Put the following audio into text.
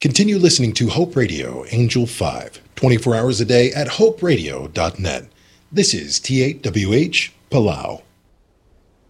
Continue listening to Hope Radio Angel 5, 24 hours a day at hoperadio.net. This is TAWH Palau.